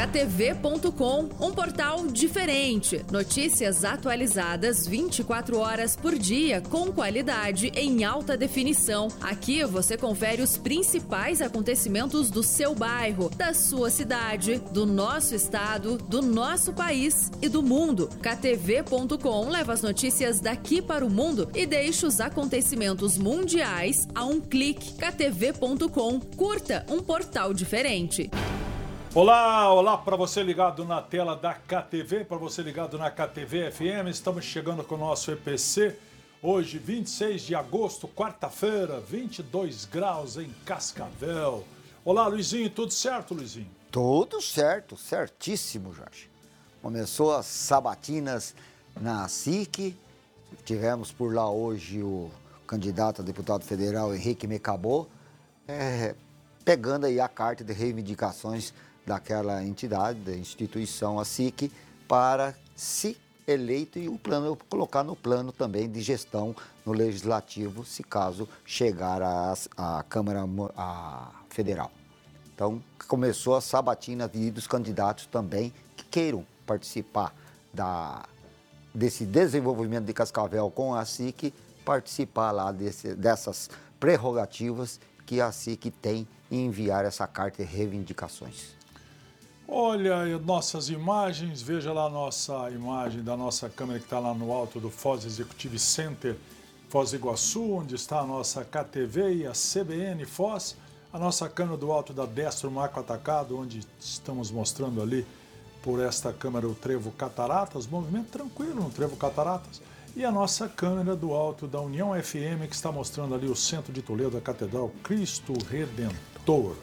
ktv.com, um portal diferente. Notícias atualizadas 24 horas por dia, com qualidade em alta definição. Aqui você confere os principais acontecimentos do seu bairro, da sua cidade, do nosso estado, do nosso país e do mundo. ktv.com leva as notícias daqui para o mundo e deixa os acontecimentos mundiais a um clique. ktv.com, curta um portal diferente. Olá para você ligado na tela da KTV, para você ligado na KTV FM, estamos chegando com o nosso EPC, hoje 26 de agosto, quarta-feira, 22 graus em Cascavel. Olá Luizinho, tudo certo Luizinho? Tudo certo, certíssimo Jorge. Começou as sabatinas na SIC, tivemos por lá hoje o candidato a deputado federal Henrique Mecabô, pegando aí a carta de reivindicações daquela entidade, da instituição, a SIC, para, se eleito, e o plano, colocar no plano também de gestão no Legislativo, se caso chegar à Câmara Federal. Então, começou a sabatina dos candidatos também que queiram participar desse desenvolvimento de Cascavel com a SIC, participar lá dessas prerrogativas que a SIC tem em enviar essa carta de reivindicações. Olha nossas imagens, veja lá a nossa imagem da nossa câmera que está lá no alto do Foz Executive Center, Foz do Iguaçu, onde está a nossa KTV e a CBN Foz, a nossa câmera do alto da Destro Marco Atacado, onde estamos mostrando ali por esta câmera o Trevo Cataratas, movimento tranquilo no Trevo Cataratas, e a nossa câmera do alto da União FM, que está mostrando ali o centro de Toledo, a Catedral Cristo Redentor.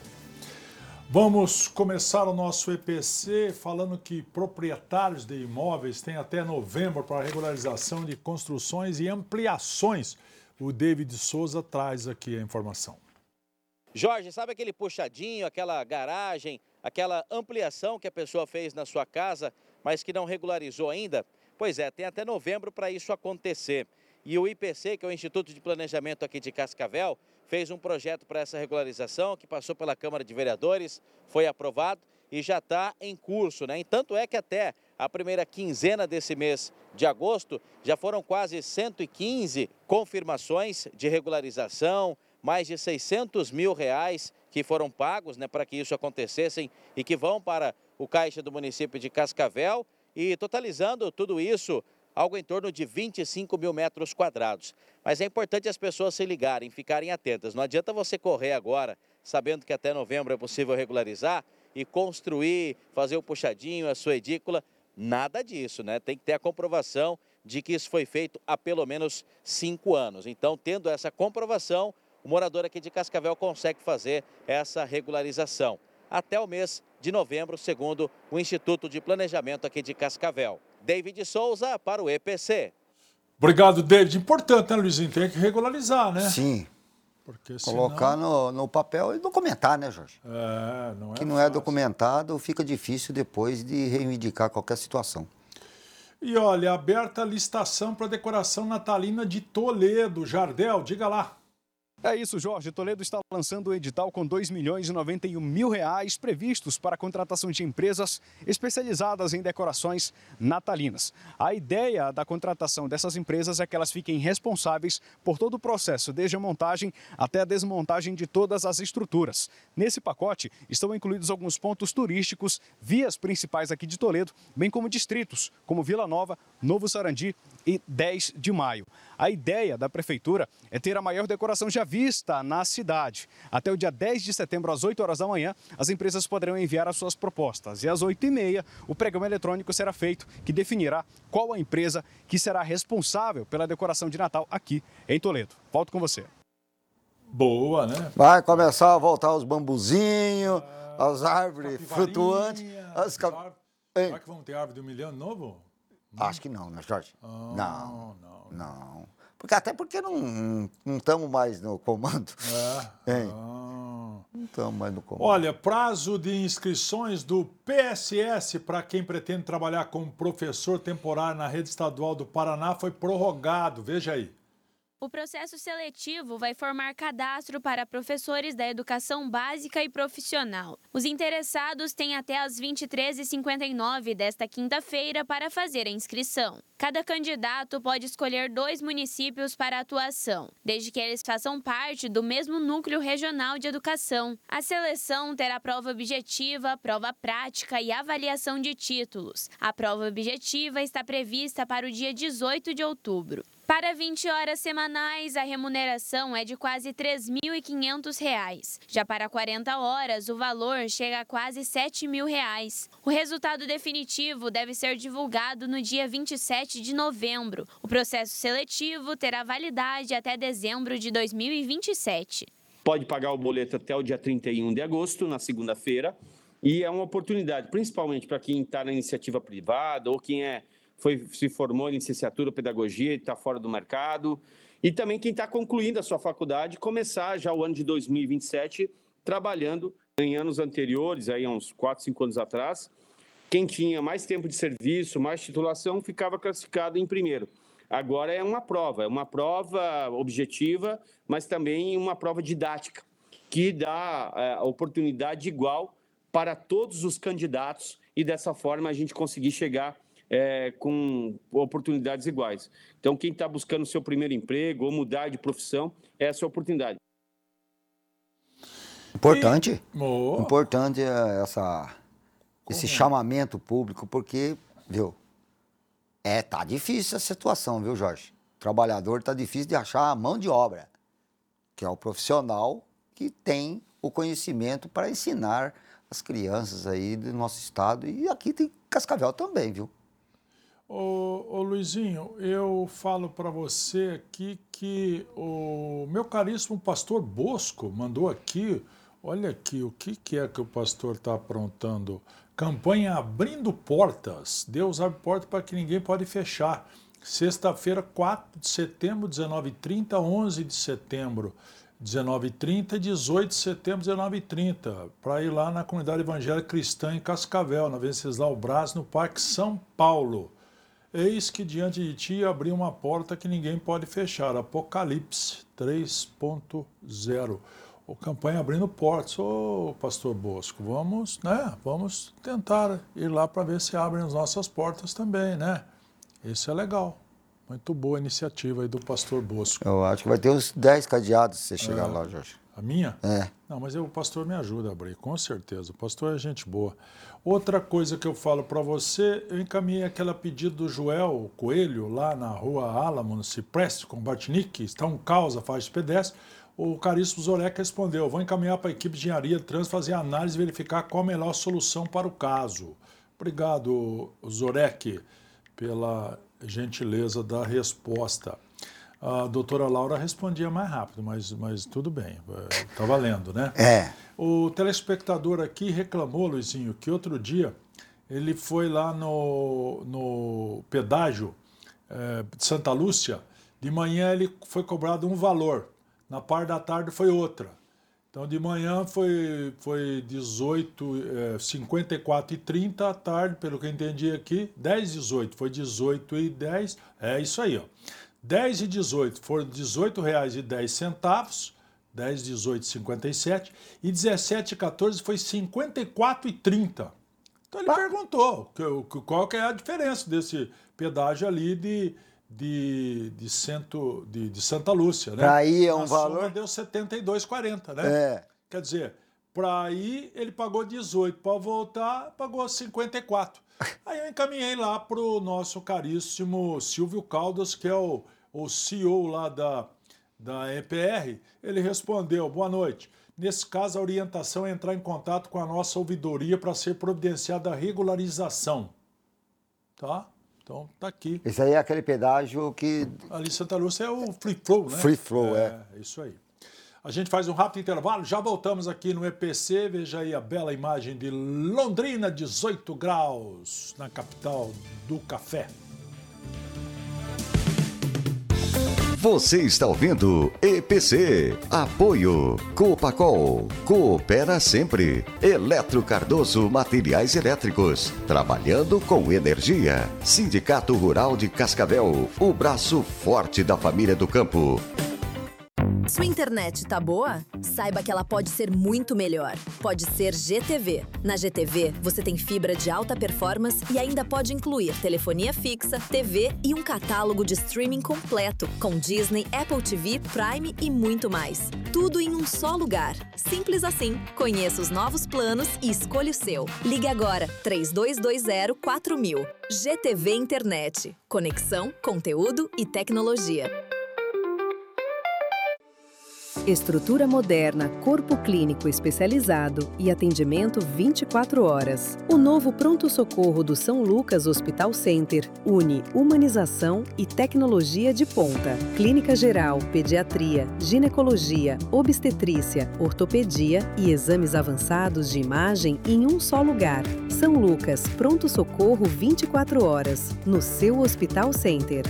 Vamos começar o nosso EPC falando que proprietários de imóveis têm até novembro para regularização de construções e ampliações. O David Souza traz aqui a informação. Jorge, sabe aquele puxadinho, aquela garagem, aquela ampliação que a pessoa fez na sua casa, mas que não regularizou ainda? Pois é, tem até novembro para isso acontecer. E o IPC, que é o Instituto de Planejamento aqui de Cascavel, fez um projeto para essa regularização que passou pela Câmara de Vereadores, foi aprovado e já está em curso, né? E tanto é que até a primeira quinzena desse mês de agosto já foram quase 115 confirmações de regularização, mais de R$600 mil que foram pagos, né, para que isso acontecesse e que vão para o caixa do município de Cascavel, e totalizando tudo isso, algo em torno de 25 mil metros quadrados. Mas é importante as pessoas se ligarem, ficarem atentas. Não adianta você correr agora, sabendo que até novembro é possível regularizar, e construir, fazer o puxadinho, a sua edícula. Nada disso, né? Tem que ter a comprovação de que isso foi feito há pelo menos 5 anos. Então, tendo essa comprovação, o morador aqui de Cascavel consegue fazer essa regularização até o mês de novembro, segundo o Instituto de Planejamento aqui de Cascavel. David Souza para o EPC. Obrigado, David. Importante, né, Luizinho? Tem que regularizar, né? Sim. Porque colocar senão... no papel e documentar, né, Jorge? Não é que não é documentado, fica difícil depois de reivindicar qualquer situação. E olha, aberta a licitação para decoração natalina de Toledo. Jardel, diga lá. É isso, Jorge. Toledo está lançando o edital com R$2.091.000 previstos para a contratação de empresas especializadas em decorações natalinas. A ideia da contratação dessas empresas é que elas fiquem responsáveis por todo o processo, desde a montagem até a desmontagem de todas as estruturas. Nesse pacote estão incluídos alguns pontos turísticos, vias principais aqui de Toledo, bem como distritos, como Vila Nova, Novo Sarandi e 10 de maio. A ideia da prefeitura é ter a maior decoração já vista na cidade. Até o dia 10 de setembro, às 8 horas da manhã, as empresas poderão enviar as suas propostas. E às 8h30, o pregão eletrônico será feito, que definirá qual a empresa que será responsável pela decoração de Natal aqui em Toledo. Volto com você. Boa, né? Vai começar a voltar os bambuzinhos, as árvores flutuantes. Será que vão ter árvore de 1 milhão de novo? Acho que não, né, Jorge? Não. Porque não estamos mais no comando. Não estamos mais no comando. Olha, prazo de inscrições do PSS para quem pretende trabalhar como professor temporário na rede estadual do Paraná foi prorrogado. Veja aí. O processo seletivo vai formar cadastro para professores da educação básica e profissional. Os interessados têm até às 23h59 desta quinta-feira para fazer a inscrição. Cada candidato pode escolher 2 municípios para atuação, desde que eles façam parte do mesmo núcleo regional de educação. A seleção terá prova objetiva, prova prática e avaliação de títulos. A prova objetiva está prevista para o dia 18 de outubro. Para 20 horas semanais, a remuneração é de quase R$ 3.500. Já para 40 horas, o valor chega a quase R$ 7.000. O resultado definitivo deve ser divulgado no dia 27 de novembro. O processo seletivo terá validade até dezembro de 2027. Pode pagar o boleto até o dia 31 de agosto, na segunda-feira, e é uma oportunidade, principalmente para quem está na iniciativa privada ou quem se formou em licenciatura ou pedagogia e está fora do mercado, e também quem está concluindo a sua faculdade, começar já o ano de 2027 trabalhando. Em anos anteriores, aí, uns 4, 5 anos atrás, quem tinha mais tempo de serviço, mais titulação, ficava classificado em primeiro. Agora é uma prova objetiva, mas também uma prova didática, que dá a oportunidade igual para todos os candidatos e dessa forma a gente conseguir chegar com oportunidades iguais. Então, quem está buscando o seu primeiro emprego ou mudar de profissão, é essa oportunidade. Importante esse chamamento público, porque, viu, tá difícil a situação, viu, Jorge? O trabalhador tá difícil de achar a mão de obra, que é o profissional que tem o conhecimento para ensinar as crianças aí do nosso estado, e aqui tem Cascavel também, viu? Ô Luizinho, eu falo para você aqui que o meu caríssimo pastor Bosco mandou aqui, olha aqui, o que é que o pastor está aprontando? Campanha Abrindo Portas. Deus abre porta para que ninguém pode fechar. Sexta-feira, 4 de setembro, 19h30, 11 de setembro, 19h30 e 18 de setembro, 19h30, para ir lá na Comunidade Evangélica Cristã em Cascavel, na Venceslau Braz, no Parque São Paulo. Eis que diante de ti abriu uma porta que ninguém pode fechar. Apocalipse 3.0. O campanha Abrindo Portas. Ô, pastor Bosco, vamos tentar ir lá para ver se abrem as nossas portas também, né? Isso é legal. Muito boa iniciativa aí do pastor Bosco. Eu acho que vai ter uns 10 cadeados se você chegar lá, Jorge. A minha? É. Não, mas o pastor me ajuda a abrir, com certeza. O pastor é gente boa. Outra coisa que eu falo para você, eu encaminhei aquele pedido do Joel Coelho, lá na rua Álamo, no Cipreste, com Batinique, está um caos a faixa de pedestre. O caríssimo Zorek respondeu, vou encaminhar para a equipe de engenharia de trânsito fazer análise e verificar qual a melhor solução para o caso. Obrigado, Zorek, pela gentileza da resposta. A doutora Laura respondia mais rápido, mas tudo bem, está valendo, né? O telespectador aqui reclamou, Luizinho, que outro dia ele foi lá no pedágio de Santa Lúcia, de manhã ele foi cobrado um valor, na parte da tarde foi outra. Então de manhã foi 54h30, à tarde, pelo que eu entendi aqui, 10h18, foi 18h10, é isso aí, ó. 10 e 18 foram R$ 18,10, 10, 18, 57, e 17 e 14 foi R$ 54,30. Então ele perguntou qual que é a diferença desse pedágio ali de Santa Lúcia, né? Para ir é um valor... valor... deu R$ 72,40, né? Quer dizer, para ir ele pagou 18, para voltar pagou 54. Aí eu encaminhei lá para o nosso caríssimo Silvio Caldas, que é o CEO lá da EPR. Ele respondeu, boa noite. Nesse caso, a orientação é entrar em contato com a nossa ouvidoria para ser providenciada a regularização. Tá? Então, tá aqui. Esse aí é aquele pedágio que... Ali em Santa Lúcia é o Free Flow, né? Free Flow, é isso aí. A gente faz um rápido intervalo, já voltamos aqui no EPC, veja aí a bela imagem de Londrina, 18 graus, na capital do café. Você está ouvindo EPC. Apoio Copacol. Coopera sempre. Eletro Cardoso Materiais Elétricos. Trabalhando com energia. Sindicato Rural de Cascavel. O braço forte da família do campo. Sua internet tá boa? Saiba que ela pode ser muito melhor. Pode ser GTV. Na GTV, você tem fibra de alta performance e ainda pode incluir telefonia fixa, TV e um catálogo de streaming completo, com Disney, Apple TV, Prime e muito mais. Tudo em um só lugar. Simples assim. Conheça os novos planos e escolha o seu. Ligue agora, 3220-4000. GTV Internet. Conexão, conteúdo e tecnologia. Estrutura moderna, corpo clínico especializado e atendimento 24 horas. O novo pronto-socorro do São Lucas Hospital Center une humanização e tecnologia de ponta. Clínica geral, pediatria, ginecologia, obstetrícia, ortopedia e exames avançados de imagem em um só lugar. São Lucas, pronto-socorro 24 horas, no seu Hospital Center.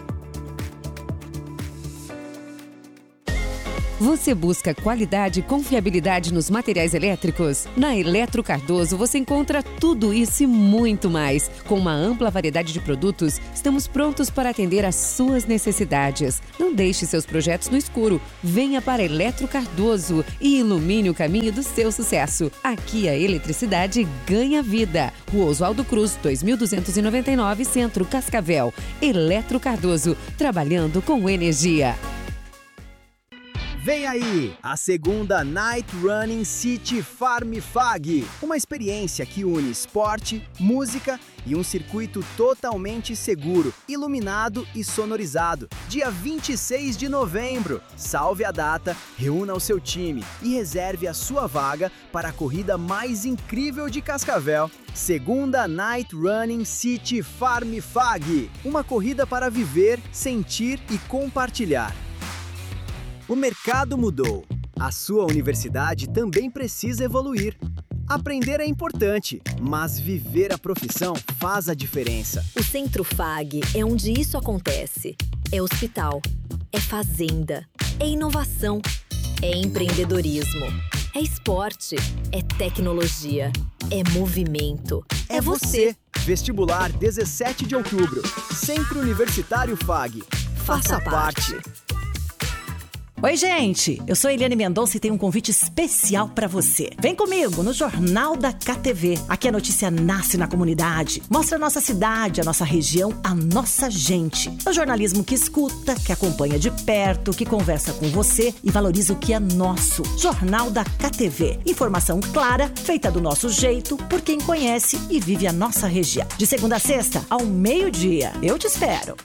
Você busca qualidade e confiabilidade nos materiais elétricos? Na Eletro Cardoso você encontra tudo isso e muito mais. Com uma ampla variedade de produtos, estamos prontos para atender às suas necessidades. Não deixe seus projetos no escuro. Venha para Eletro Cardoso e ilumine o caminho do seu sucesso. Aqui a eletricidade ganha vida. Rua Oswaldo Cruz, 2299, Centro, Cascavel. Eletro Cardoso, trabalhando com energia. Vem aí, a segunda Night Running City Farm Fag, uma experiência que une esporte, música e um circuito totalmente seguro, iluminado e sonorizado. Dia 26 de novembro. Salve a data, reúna o seu time e reserve a sua vaga para a corrida mais incrível de Cascavel. Segunda Night Running City Farm Fag, uma corrida para viver, sentir e compartilhar. O mercado mudou. A sua universidade também precisa evoluir. Aprender é importante, mas viver a profissão faz a diferença. O Centro FAG é onde isso acontece. É hospital, é fazenda, é inovação, é empreendedorismo, é esporte, é tecnologia, é movimento. É você! Vestibular 17 de outubro. Centro Universitário FAG. Faça parte! Oi, gente! Eu sou Eliane Mendonça e tenho um convite especial para você. Vem comigo no Jornal da KTV. Aqui a notícia nasce na comunidade. Mostra a nossa cidade, a nossa região, a nossa gente. É o jornalismo que escuta, que acompanha de perto, que conversa com você e valoriza o que é nosso. Jornal da KTV. Informação clara, feita do nosso jeito, por quem conhece e vive a nossa região. De segunda a sexta, ao meio-dia. Eu te espero.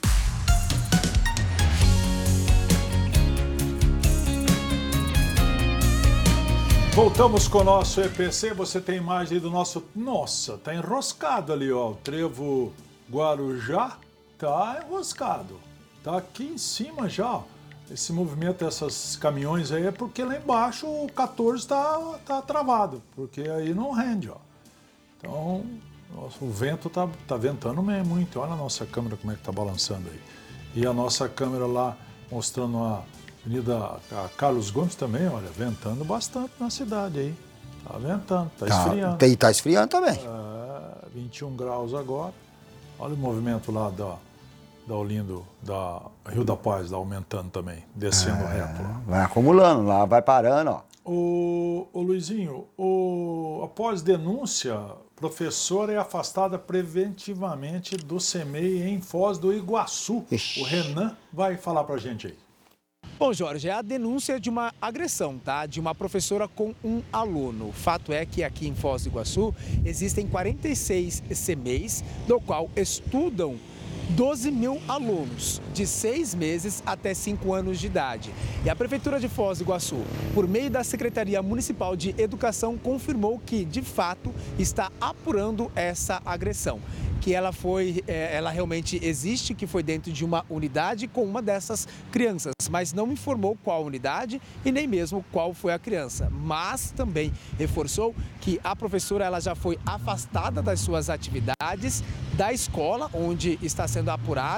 Voltamos com o nosso EPC, você tem imagem do nosso... Nossa, tá enroscado ali, ó, o trevo Guarujá tá enroscado, tá aqui em cima já, ó. Esse movimento desses caminhões aí é porque lá embaixo o 14 tá travado, porque aí não rende, ó. Então, nossa, o vento tá ventando mesmo muito, olha a nossa câmera como é que tá balançando aí. E a nossa câmera lá mostrando a Avenida Carlos Gomes também, olha, ventando bastante na cidade aí. Tá ventando, tá esfriando. E tá esfriando também. 21 graus agora. Olha o movimento lá da Olindo, da Rio da Paz, lá aumentando também, descendo reto lá. Vai acumulando lá, vai parando, ó. Ô Luizinho, após denúncia, professora é afastada preventivamente do CEMEI em Foz do Iguaçu. Ixi. O Renan vai falar pra gente aí. Bom, Jorge, é a denúncia de uma agressão, tá? De uma professora com um aluno. O fato é que aqui em Foz do Iguaçu existem 46 CEMEIs, do qual estudam 12 mil alunos, de 6 meses até 5 anos de idade. E a Prefeitura de Foz do Iguaçu, por meio da Secretaria Municipal de Educação, confirmou que, de fato, está apurando essa agressão. Que ela realmente existe, que foi dentro de uma unidade com uma dessas crianças, mas não informou qual unidade e nem mesmo qual foi a criança. Mas também reforçou que a professora ela já foi afastada das suas atividades da escola, onde está sendo apurado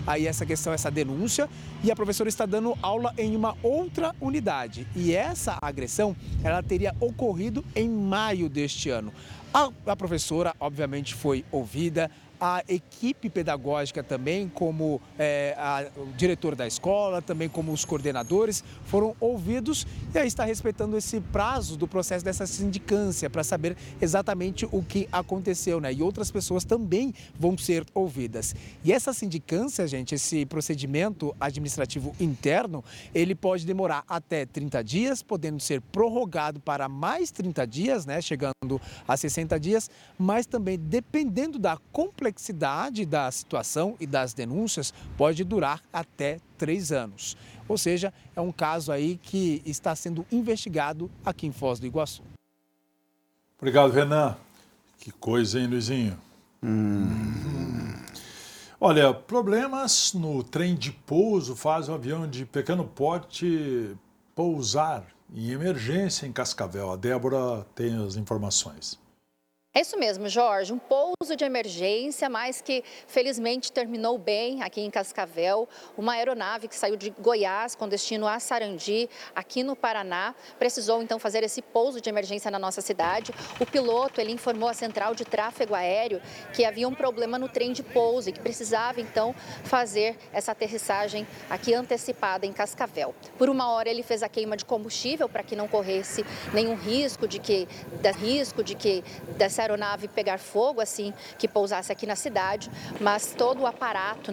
aí essa questão, essa denúncia, e a professora está dando aula em uma outra unidade. E essa agressão, ela teria ocorrido em maio deste ano. A professora, obviamente, foi ouvida. A equipe pedagógica também, como o diretor da escola, também como os coordenadores, foram ouvidos e aí está respeitando esse prazo do processo dessa sindicância para saber exatamente o que aconteceu, né? E outras pessoas também vão ser ouvidas. E essa sindicância, gente, esse procedimento administrativo interno, ele pode demorar até 30 dias, podendo ser prorrogado para mais 30 dias, né? Chegando a 60 dias, mas também dependendo da complexidade da situação e das denúncias, pode durar até 3 anos. Ou seja, é um caso aí que está sendo investigado aqui em Foz do Iguaçu. Obrigado, Renan. Que coisa, hein, Luizinho? Olha, problemas no trem de pouso fazem um avião de pequeno porte pousar em emergência em Cascavel. A Débora tem as informações. É isso mesmo, Jorge, um pouso de emergência, mas que felizmente terminou bem aqui em Cascavel. Uma aeronave que saiu de Goiás com destino a Sarandi, aqui no Paraná, precisou então fazer esse pouso de emergência na nossa cidade. O piloto, ele informou à central de tráfego aéreo que havia um problema no trem de pouso e que precisava então fazer essa aterrissagem aqui antecipada em Cascavel. Por uma hora ele fez a queima de combustível para que não corresse nenhum risco de que dessa aeronave pegar fogo assim que pousasse aqui na cidade, mas todo o aparato